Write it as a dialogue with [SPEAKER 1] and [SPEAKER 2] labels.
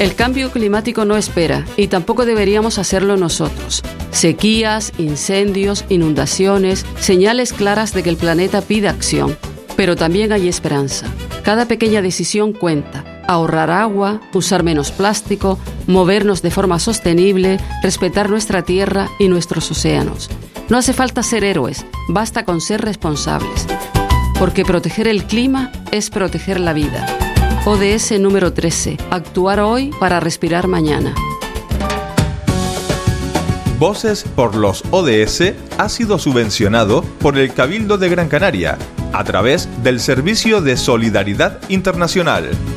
[SPEAKER 1] El cambio climático no espera y tampoco deberíamos hacerlo nosotros. Sequías, incendios, inundaciones, señales claras de que el planeta pide acción. Pero también hay esperanza. Cada pequeña decisión cuenta. Ahorrar agua, usar menos plástico, movernos de forma sostenible, respetar nuestra tierra y nuestros océanos. No hace falta ser héroes, basta con ser responsables. Porque proteger el clima es proteger la vida. ODS número 13. Actuar hoy para respirar mañana.
[SPEAKER 2] Voces por los ODS ha sido subvencionado por el Cabildo de Gran Canaria a través del Servicio de Solidaridad Internacional.